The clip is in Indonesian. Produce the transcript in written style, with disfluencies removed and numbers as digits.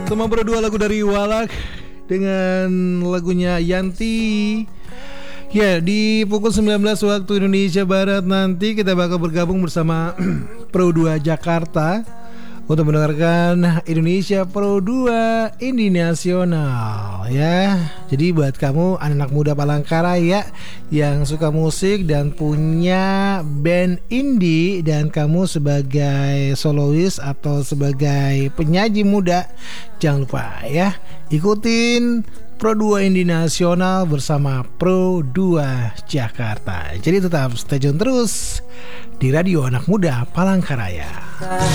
Sama berdua lagu dari Walak dengan lagunya Yanti. Ya, di pukul 19 waktu Indonesia Barat nanti kita bakal bergabung bersama Pro 2 Jakarta untuk mendengarkan Indonesia Pro 2 Indie Nasional ya. Jadi buat kamu anak-anak muda Palangkaraya yang suka musik dan punya band indie, dan kamu sebagai solois atau sebagai penyaji muda, jangan lupa ya, ikutin Pro 2 Indie Nasional bersama Pro 2 Jakarta. Jadi tetap stay tune terus di Radio Anak Muda Palangkaraya.